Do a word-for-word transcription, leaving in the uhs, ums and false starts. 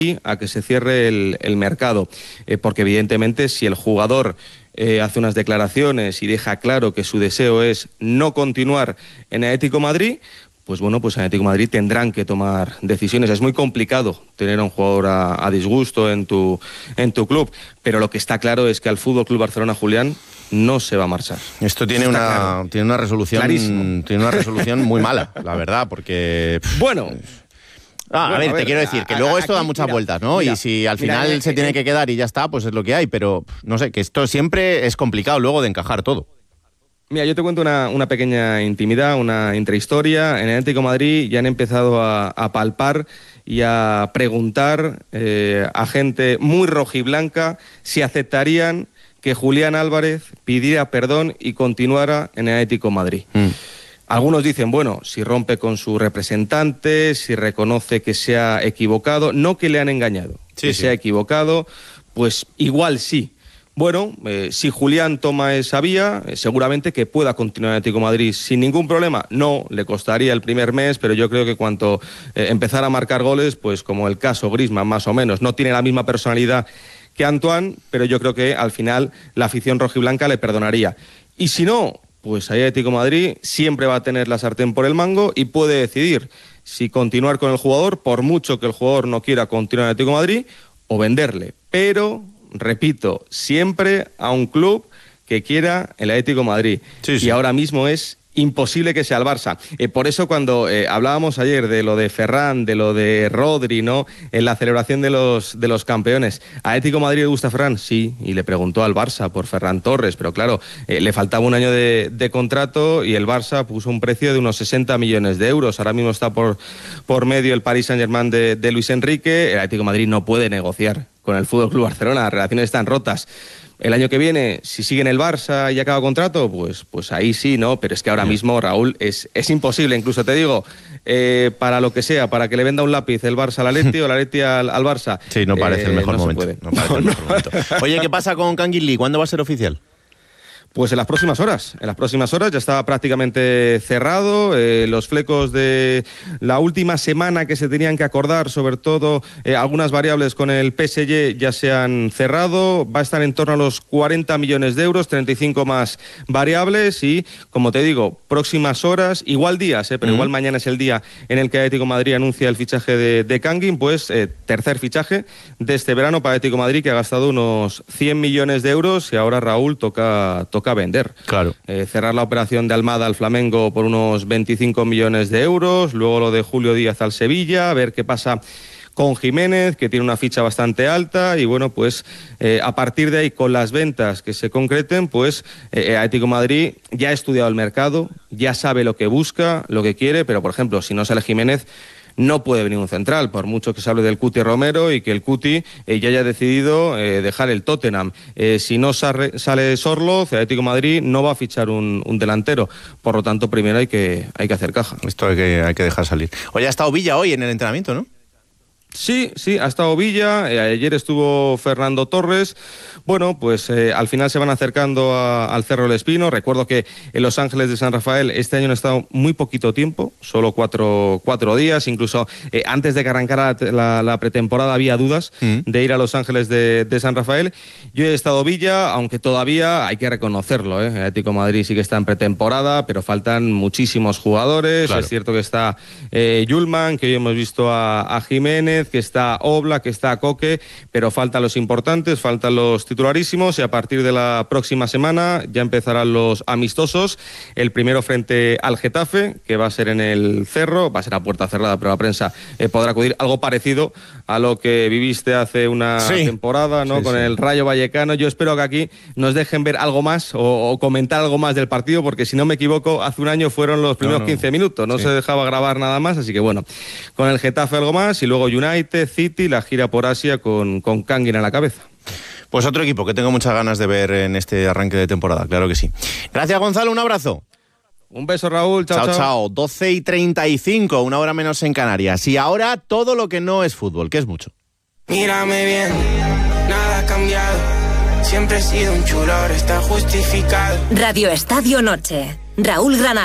a que se cierre el, el mercado, eh, porque evidentemente si el jugador eh, hace unas declaraciones y deja claro que su deseo es no continuar en el Atlético de Madrid, pues bueno, pues en Atlético de Madrid tendrán que tomar decisiones. Es muy complicado tener a un jugador a, a disgusto en tu, en tu club, pero lo que está claro es que al Fútbol Club Barcelona, Julián, no se va a marchar. Esto tiene una, claro. tiene una resolución Clarísimo. tiene una resolución muy mala, la verdad, porque bueno. Ah, bueno, a ver, a ver, te quiero decir que a, luego esto aquí, da muchas mira, vueltas, ¿no? Mira, y si al final mira, se eh, tiene eh, que quedar y ya está, pues es lo que hay, pero no sé, que esto siempre es complicado luego de encajar todo. Mira, yo te cuento una, una pequeña intimidad, una intrahistoria. En el Atlético de Madrid ya han empezado a, a palpar y a preguntar eh, a gente muy rojiblanca si aceptarían que Julián Álvarez pidiera perdón y continuara en el Atlético de Madrid. Mm. Algunos dicen, bueno, si rompe con su representante, si reconoce que se ha equivocado, no que le han engañado, sí, que sí. se ha equivocado, pues igual sí. Bueno, eh, si Julián toma esa vía, eh, seguramente que pueda continuar en Atlético de Madrid sin ningún problema. No, le costaría el primer mes, pero yo creo que cuando eh, empezara a marcar goles, pues como el caso Griezmann más o menos, no tiene la misma personalidad que Antoine, pero yo creo que al final la afición rojiblanca le perdonaría. Y si no, pues ahí Atlético de Madrid siempre va a tener la sartén por el mango y puede decidir si continuar con el jugador, por mucho que el jugador no quiera continuar en Atlético de Madrid, o venderle. Pero, repito, siempre a un club que quiera el Atlético de Madrid. Sí, sí. Y ahora mismo es imposible que sea el Barça. Eh, por eso cuando eh, hablábamos ayer de lo de Ferran, de lo de Rodri, ¿no? En la celebración de los, de los campeones. ¿A Atlético de Madrid le gusta Ferran? Sí, y le preguntó al Barça por Ferran Torres, pero claro, eh, le faltaba un año de, de contrato y el Barça puso un precio de unos sesenta millones de euros. Ahora mismo está por, por medio el Paris Saint-Germain de, de Luis Enrique. El Atlético de Madrid no puede negociar con el Fútbol Club Barcelona, las relaciones están rotas. El año que viene, si sigue en el Barça y acaba contrato, pues, pues ahí sí, ¿no? Pero es que ahora mismo, Raúl, es, es imposible. Incluso te digo, eh, para lo que sea, para que le venda un lápiz el Barça al Atleti o el Atleti al, al Barça. Sí, no parece eh, el mejor no momento. Se puede. No parece no, el mejor no. momento. Oye, ¿qué pasa con Kangin Lee? ¿Cuándo va a ser oficial? Pues en las próximas horas, en las próximas horas ya está prácticamente cerrado. Eh, los flecos de la última semana que se tenían que acordar, sobre todo eh, algunas variables con el P S G ya se han cerrado. Va a estar en torno a los cuarenta millones de euros, treinta y cinco más variables y, como te digo, próximas horas, igual días, eh, pero uh-huh. igual mañana es el día en el que Atlético de Madrid anuncia el fichaje de, de Kangin, pues eh, tercer fichaje de este verano para Atlético de Madrid, que ha gastado unos cien millones de euros y ahora, Raúl, toca... toca a vender. Claro. Eh, cerrar la operación de Almada al Flamengo por unos veinticinco millones de euros, luego lo de Julio Díaz al Sevilla, a ver qué pasa con Jiménez, que tiene una ficha bastante alta, y bueno, pues eh, a partir de ahí, con las ventas que se concreten, pues eh, Atlético de Madrid ya ha estudiado el mercado, ya sabe lo que busca, lo que quiere, pero por ejemplo, si no sale Jiménez, no puede venir un central, por mucho que se hable del Cuti Romero y que el Cuti eh, ya haya decidido eh, dejar el Tottenham. Eh, si no sale, sale Sorloz, el Atlético de Madrid no va a fichar un, un delantero. Por lo tanto, primero hay que, hay que hacer caja. Esto hay que, hay que dejar salir. Oye, ha estado Villa hoy en el entrenamiento, ¿no? Sí, sí, ha estado Villa, eh, ayer estuvo Fernando Torres. Bueno, pues eh, al final se van acercando a, al Cerro del Espino. Recuerdo que en Los Ángeles de San Rafael este año han estado muy poquito tiempo, solo cuatro, cuatro días. Incluso eh, antes de que arrancara la, la pretemporada había dudas mm. de ir a Los Ángeles de, de San Rafael. Yo he estado Villa, aunque todavía hay que reconocerlo, ¿eh? El Atlético de Madrid sí que está en pretemporada, pero faltan muchísimos jugadores. Claro. Es cierto que está eh, Yulman, que hoy hemos visto a, a Jiménez, que está Obla, que está Coque, pero faltan los importantes, faltan los titularísimos y a partir de la próxima semana ya empezarán los amistosos. El primero frente al Getafe, que va a ser en el Cerro, va a ser a puerta cerrada, pero la prensa eh, podrá acudir. Algo parecido a lo que viviste hace una sí. temporada, ¿no? Sí, con sí. el Rayo Vallecano. Yo espero que aquí nos dejen ver algo más o, o comentar algo más del partido, porque si no me equivoco, hace un año fueron los primeros no, no. quince minutos, no sí. se dejaba grabar nada más, así que bueno, con el Getafe algo más y luego United, City, la gira por Asia con, con Kangin a la cabeza. Pues otro equipo que tengo muchas ganas de ver en este arranque de temporada, claro que sí. Gracias, Gonzalo, un abrazo. Un beso, Raúl, chao, chao. Chao, chao. doce y treinta y cinco, una hora menos en Canarias. Y ahora todo lo que no es fútbol, que es mucho. Mírame bien, nada ha cambiado. Siempre he sido un chulo, ahora está justificado. Radio Estadio Noche. Raúl Granado.